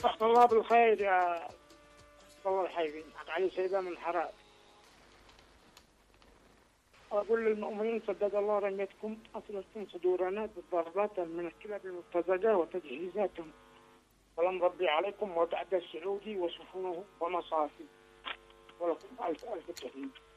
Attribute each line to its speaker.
Speaker 1: مساك الله بالخير يا والله الحبيبي، علي سيدة من حرائر. أقول للمؤمنين سدد الله رميتكم أصلتم صدورنا بالضربات من الكلاب المرتزقة وتجهيزاتهم، ولم ربي عليكم وتعدى السعودي وسفنه ومصافي، ولكم ألف ألف تهيئ.